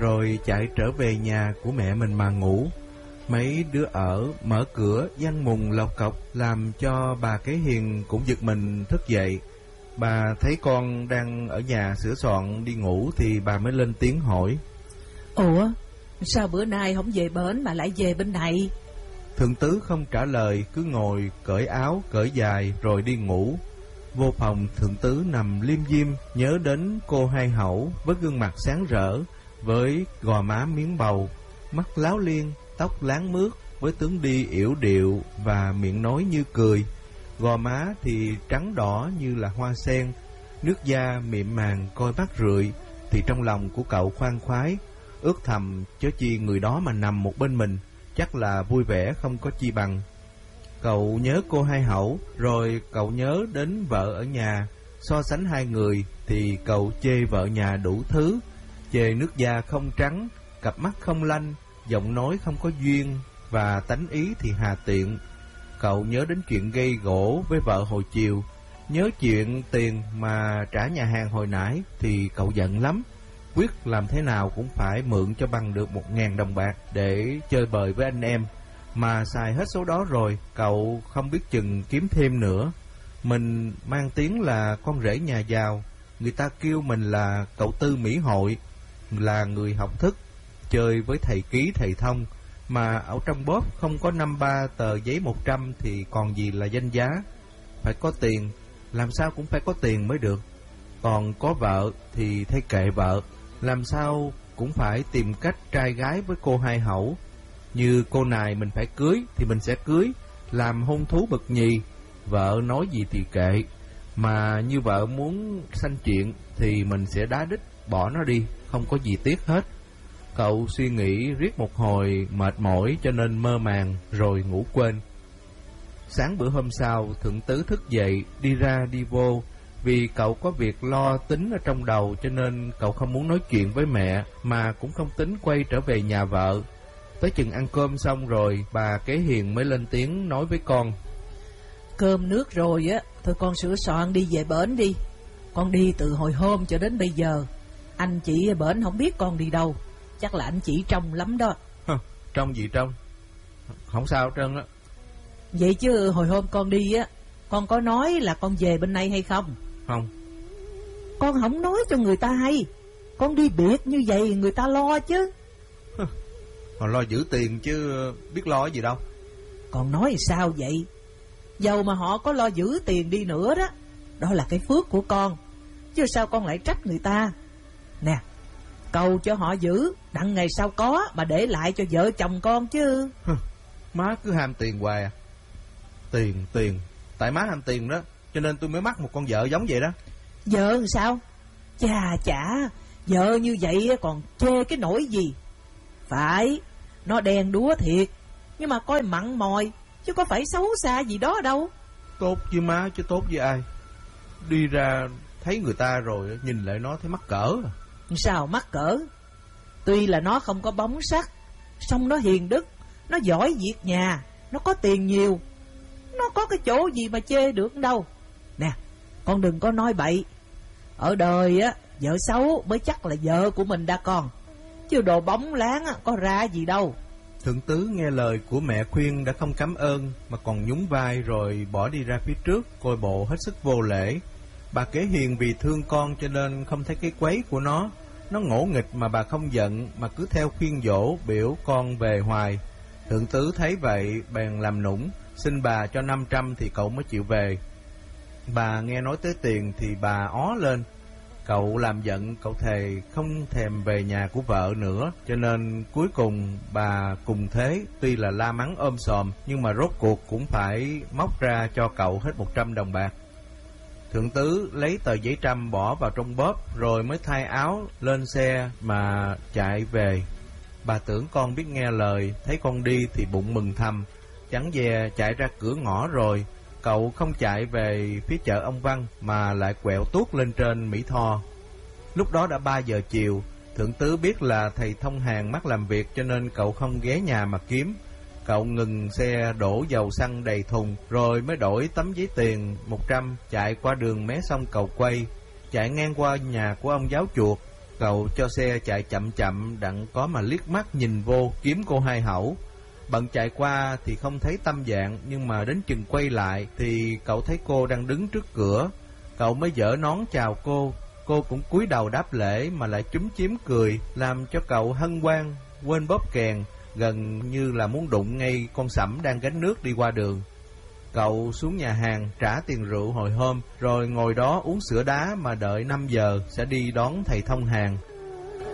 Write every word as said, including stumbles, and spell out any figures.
rồi chạy trở về nhà của mẹ mình mà ngủ. Mấy đứa ở mở cửa giăng mùng lọc cọc làm cho bà Kế Hiền cũng giật mình thức dậy. Bà thấy con đang ở nhà sửa soạn đi ngủ thì bà mới lên tiếng hỏi: Ủa, sao bữa nay không về bển mà lại về bên này? Thượng tứ không trả lời, cứ ngồi cởi áo cởi dài rồi đi ngủ. Vô phòng, thượng tứ nằm liêm diêm nhớ đến cô hai hẩu với gương mặt sáng rỡ, với gò má miếng bầu, mắt láo liên, tóc láng mướt, với tướng đi yểu điệu và miệng nói như cười. Gò má thì trắng đỏ như là hoa sen, nước da mịn màng coi bắt rượi. Thì trong lòng của cậu khoan khoái, ước thầm chớ chi người đó mà nằm một bên mình, chắc là vui vẻ không có chi bằng. Cậu nhớ cô hai hẩu, rồi cậu nhớ đến vợ ở nhà. So sánh hai người thì cậu chê vợ nhà đủ thứ, chê nước da không trắng, cặp mắt không lanh, giọng nói không có duyên, và tánh ý thì hà tiện. Cậu nhớ đến chuyện gây gổ với vợ hồi chiều, nhớ chuyện tiền mà trả nhà hàng hồi nãy thì cậu giận lắm, quyết làm thế nào cũng phải mượn cho bằng được một ngàn đồng bạc để chơi bời với anh em. Mà xài hết số đó rồi, cậu không biết chừng kiếm thêm nữa. Mình mang tiếng là con rể nhà giàu, người ta kêu mình là cậu Tư Mỹ Hội, là người học thức, chơi với thầy ký thầy thông, mà ở trong bóp không có năm ba tờ giấy một trăm thì còn gì là danh giá. Phải có tiền, làm sao cũng phải có tiền mới được. Còn có vợ thì thay kệ vợ, làm sao cũng phải tìm cách trai gái với cô hai hẩu. Như cô này mình phải cưới thì mình sẽ cưới, làm hôn thú bậc nhì. Vợ nói gì thì kệ, mà như vợ muốn sanh chuyện thì mình sẽ đá đít bỏ nó đi, không có gì tiếc hết. Cậu suy nghĩ riết một hồi mệt mỏi cho nên mơ màng rồi ngủ quên. Sáng bữa hôm sau, thượng tứ thức dậy đi ra đi vô. Vì cậu có việc lo tính ở trong đầu cho nên cậu không muốn nói chuyện với mẹ, mà cũng không tính quay trở về nhà vợ. Tới chừng ăn cơm xong rồi, bà Kế Hiền mới lên tiếng nói với con: Cơm nước rồi á, thôi con sửa soạn đi về bển đi. Con đi từ hồi hôm cho đến bây giờ, anh chị bển không biết con đi đâu. Chắc là anh chị trông lắm đó. Hờ, trông gì trông, không sao hết trơn á. Vậy chứ hồi hôm con đi á, con có nói là con về bên này hay không? Không. Con không nói cho người ta hay. Con đi biệt như vậy người ta lo chứ. Hờ, còn lo giữ tiền chứ biết lo cái gì đâu. Con nói sao vậy? Dầu mà họ có lo giữ tiền đi nữa đó, đó là cái phước của con, chứ sao con lại trách người ta. Nè, cầu cho họ giữ, đặng ngày sau có mà để lại cho vợ chồng con chứ. Hừ, má cứ ham tiền hoài à. Tiền, tiền, tại má ham tiền đó, cho nên tôi mới mắc một con vợ giống vậy đó. Vợ làm sao? Chà chả, vợ như vậy còn chê cái nỗi gì. Phải, nó đen đúa thiệt, nhưng mà coi mặn mòi, chứ có phải xấu xa gì đó đâu. Tốt với má chứ tốt với ai. Đi ra thấy người ta rồi nhìn lại nó thấy mắc cỡ. Sao mắc cỡ? Tuy là nó không có bóng sắc, song nó hiền đức, nó giỏi việc nhà, nó có tiền nhiều, nó có cái chỗ gì mà chê được đâu. Nè, con đừng có nói bậy. Ở đời á, vợ xấu mới chắc là vợ của mình đã con, chứ đồ bóng láng á, có ra gì đâu. Thượng tứ nghe lời của mẹ khuyên đã không cảm ơn, mà còn nhún vai rồi bỏ đi ra phía trước, coi bộ hết sức vô lễ. Bà Kế Hiền vì thương con cho nên không thấy cái quấy của nó. Nó ngỗ nghịch mà bà không giận, mà cứ theo khuyên dỗ biểu con về hoài. Thượng tứ thấy vậy bèn làm nũng, xin bà cho năm trăm thì cậu mới chịu về. Bà nghe nói tới tiền thì bà ó lên. Cậu làm giận, cậu thề không thèm về nhà của vợ nữa, cho nên cuối cùng bà cùng thế, tuy là la mắng ôm sòm, nhưng mà rốt cuộc cũng phải móc ra cho cậu hết một trăm đồng bạc. Thượng tứ lấy tờ giấy trăm bỏ vào trong bóp, rồi mới thay áo lên xe mà chạy về. Bà tưởng con biết nghe lời, thấy con đi thì bụng mừng thầm, chẳng dè chạy ra cửa ngõ rồi. Cậu không chạy về phía chợ ông Văn, mà lại quẹo tuốt lên trên Mỹ Tho. Lúc đó đã ba giờ chiều. Thượng tứ biết là thầy thông hàng mắc làm việc, cho nên cậu không ghé nhà mà kiếm. Cậu ngừng xe đổ dầu xăng đầy thùng, rồi mới đổi tấm giấy tiền một trăm, chạy qua đường mé sông Cầu Quay, chạy ngang qua nhà của ông giáo chuột. cậu cho xe chạy chậm chậm, đặng có mà liếc mắt nhìn vô kiếm cô Hai Hẩu. Bận chạy qua thì không thấy tâm dạng, nhưng mà đến chừng quay lại thì cậu thấy cô đang đứng trước cửa. Cậu mới giở nón chào cô, cô cũng cúi đầu đáp lễ mà lại chúm chím cười, làm cho cậu hân hoan, quên bóp kèn, gần như là muốn đụng ngay con sẩm đang gánh nước đi qua đường. Cậu xuống nhà hàng trả tiền rượu hồi hôm, rồi ngồi đó uống sữa đá mà đợi năm giờ sẽ đi đón thầy thông hàng.